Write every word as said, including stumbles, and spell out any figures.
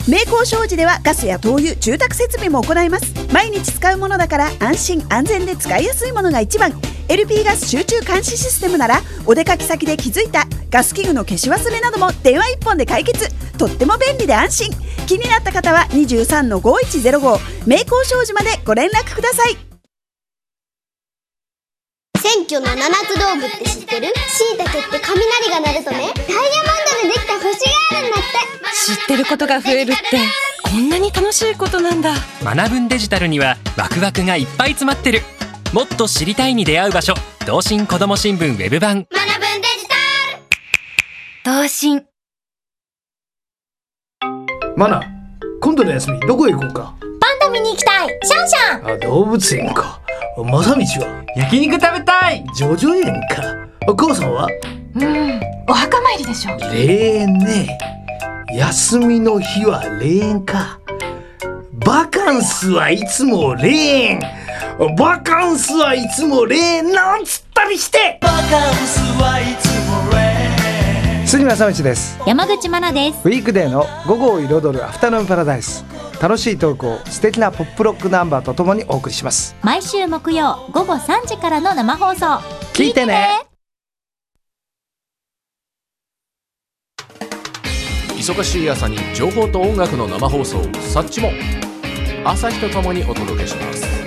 名工商事ではガスや灯油、住宅設備も行います。毎日使うものだから安心安全で使いやすいものが一番。 エルピー ガス集中監視システムならお出かけ先で気づいたガス器具の消し忘れなども電話一本で解決。とっても便利で安心。気になった方は にじゅうさんのごいちゼロご 名工商事までご連絡ください。 選挙の七つ道具って知ってる？しいたけって雷が鳴るとね、ダイヤモンドでできた星があるんだって。 知ってることが増えるってこんなに楽しいことなんだ。 学ぶんデジタルにはワクワクがいっぱい詰まってる。もっと知りたいに出会う場所、同心こども新聞ウェブ版。 学ぶんデジタ同心。 マナ、今度の休みどこへ行こうか。 パンダ見に行きたい。シャンシャン。 あ、動物園か。まさみちは焼肉食べたい。 ジョジョ園か。母さんはうん、お墓参りでしょ。 霊園ね。休みの日は霊園か。バカンスはいつも霊園。バカンスはいつも霊園なんつったりして。バカンスはいつも霊園。 杉正道です。 山口真奈です。 ウィークデーの午後を彩るアフタヌーンパラダイス。楽しいトークを素敵なポップロックナンバーとともにお送りします。 毎週木曜午後さんじからの生放送聞いてね。 忙しい朝に情報と音楽の生放送、サッチモ朝日とともにお届けします。